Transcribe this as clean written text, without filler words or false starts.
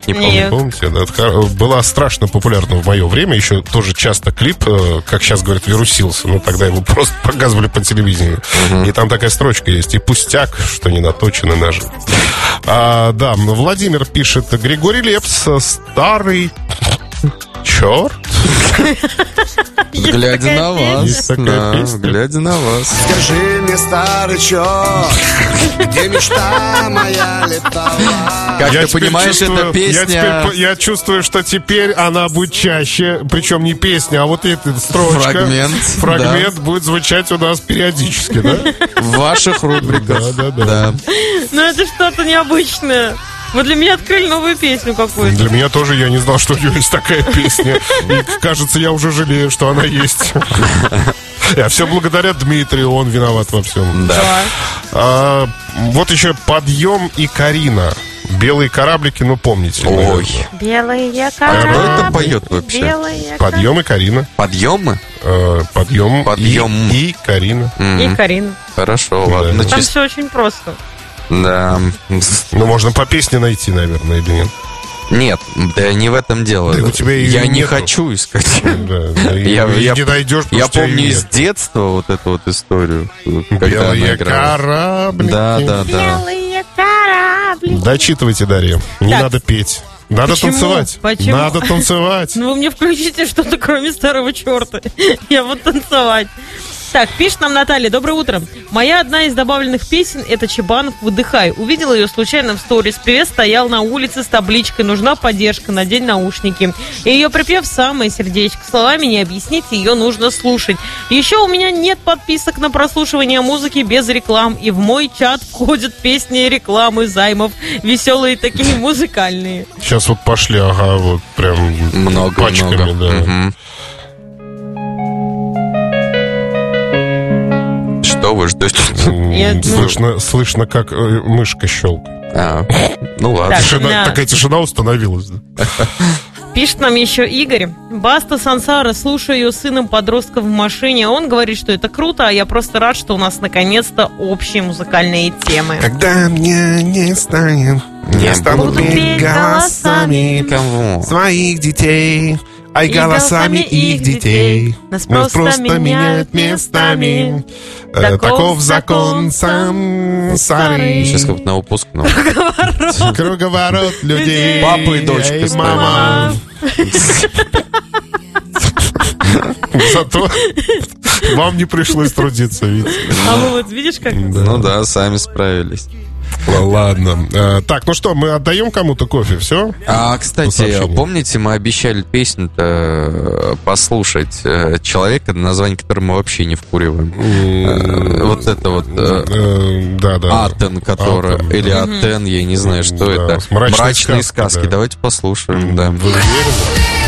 Не помню. Нет. Помните? Это была страшно популярна в мое время. Еще тоже часто клип, как сейчас говорят, вирусился. Но тогда его просто показывали по телевидению. И там такая строчка есть. И пустяк, что не наточены ножи. Да, Владимир пишет: Григорий Лепс, старый черт. Глядя на вас. Есть такая песня. Глядя на вас. Скажи мне, старый черт, где мечта моя летала? Как Я ты теперь понимаешь, чувствую- эта песня... Я чувствую, что теперь она будет чаще. Причем не песня, а вот эта строчка. Фрагмент, будет звучать у нас периодически, да? В ваших рубриках. Да. Ну это что-то необычное. Вы для меня открыли новую песню какую-то. Для меня тоже, я не знал, что у нее есть такая песня. И, кажется, я уже жалею, что она есть. А все благодаря Дмитрию, он виноват во всем. Да. Вот еще «Подъем» и «Карина». «Белые кораблики», ну помните. Ой. наверное. Белые А кораблики. кто это поет вообще? Белые «Подъем» и «Карина». Подъемы? «Подъем», Подъем. и «Карина». И Карина. Хорошо, ладно. Там все очень просто. Да. Ну, можно по песне найти, наверное, или нет? Нет, да не в этом дело. Да у тебя её Я не нету. хочу искать. Да, Я не найдешь, потому Я что её помню из нет. детства вот эту вот историю. Когда она «Белые играла. кораблики». Да. Белые кораблики. Дочитывайте, Дарья. Не Так. надо петь. Надо Почему? танцевать. Почему? Надо танцевать. Ну вы мне включите что-то, кроме старого черта. Я буду танцевать. Так, пишет нам Наталья: доброе утро. Моя одна из добавленных песен — это Чебанов «Выдыхай». Увидела ее случайно в сторис. Певец стоял на улице с табличкой «Нужна поддержка, надень наушники». И ее припев самое сердечко. Словами не объяснить, ее нужно слушать. Еще у меня нет подписок на прослушивание музыки без реклам. И в мой чат входят песни, рекламы, займов. Веселые такие, музыкальные. Сейчас вот пошли, ага, вот прям пачками, да. Мгм. Что вы ждете? Слышно, как мышка щелкает. Ну ладно. Так. Да. Такая тишина установилась. Да? Пишет нам еще Игорь: Баста Сансара, слушаю ее с сыном подростка в машине. Он говорит, что это круто, а я просто рад, что у нас наконец-то общие музыкальные темы. Когда мне не станет, я стану буду петь голосами Кого? своих детей, а И голосами их детей. Нас просто меняют местами. Таков закон сансары. Сейчас как на выпускном. Круговорот людей. Папа и дочка Эй, стоят. мама. Зато вам не пришлось трудиться, видите. А вы вот видишь, как... Ну да, сами справились. Ладно. Так, ну что, мы отдаем кому-то кофе, все? Кстати, сообщение. помните, мы обещали песню-то послушать человека, название которого мы вообще не вкуриваем. Вот это вот Да. Атен, который, Атен, или да. Атен, я не знаю, что Да, это. «Мрачные Мрачные сказки», сказки. да. Давайте послушаем, да. Вы уверены?